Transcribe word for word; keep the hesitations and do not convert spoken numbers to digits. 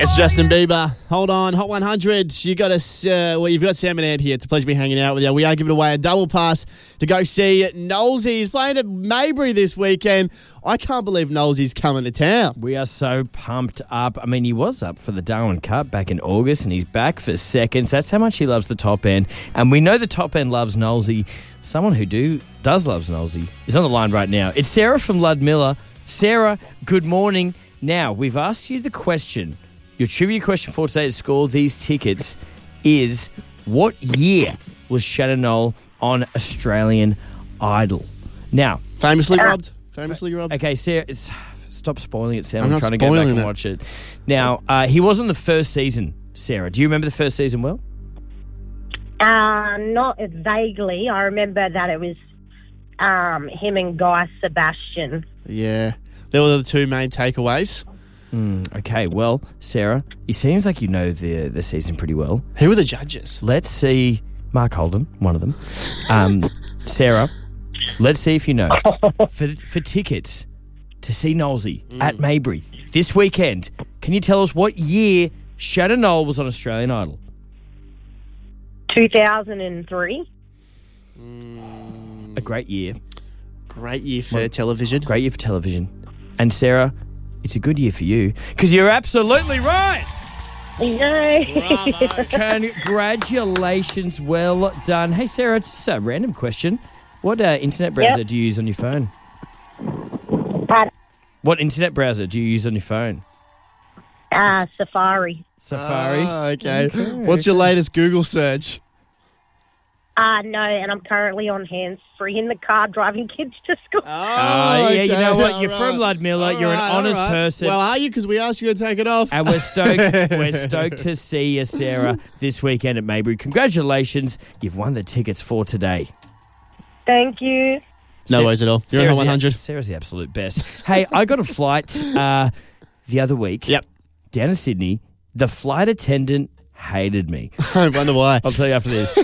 It's Justin Bieber. Hold on, Hot one hundred. You got us. Uh, well, you've got Sam and Ed here. It's a pleasure to be hanging out with you. We are giving away a double pass to go see Knowlesy. He's playing at Maybury this weekend. I can't believe Knowlesy's coming to town. We are so pumped up. I mean, he was up for the Darwin Cup back in August, and he's back for seconds. That's how much he loves the top end. And we know the top end loves Knowlesy. Someone who do does loves Knowlesy is on the line right now. It's Sarah from Ludmilla. Sarah, good morning. Now, we've asked you the question. Your trivia question for today's score, these tickets, is what year was Shannon Noll on Australian Idol? Now, Famously robbed. Famously robbed. okay, Sarah, it's, stop spoiling it, Sam. I'm I'm not trying to go back spoiling and it. watch it. Now, uh, he was on the first season, Sarah. Do you remember the first season well? Uh, not vaguely. I remember that it was um, him and Guy Sebastian. Yeah. They were the two main takeaways. Mm, okay, well, Sarah, it seems like you know the the season pretty well. Who were the judges? Let's see. Mark Holden, one of them. Um, Sarah, let's see if you know. For for tickets to see Knowlesy mm. at Maybury this weekend, can you tell us what year Shannon Noll was on Australian Idol? two thousand three. A great year. Great year for Well, television. Great year for television. And Sarah, it's a good year for you because you're absolutely right. Yay! Congratulations. Well done. Hey, Sarah, just a random question. What uh, internet browser Yep. do you use on your phone? Pardon? What internet browser do you use on your phone? Uh, Safari. Safari? Ah, okay. What's your latest Google search? Uh, no, and I'm currently on hands-free in the car driving kids to school. Oh, Uh, yeah, you know what? You're from Ludmilla. You're an honest person. Well, are you? Because we asked you to take it off. And we're stoked. We're stoked to see you, Sarah, this weekend at Maybury. Congratulations. You've won the tickets for today. Thank you. No Sa- worries at all. You're Sarah's on one hundred. The, Sarah's the absolute best. Hey, I got a flight uh, the other week Yep. down to Sydney. The flight attendant hated me. I wonder why. I'll tell you after this.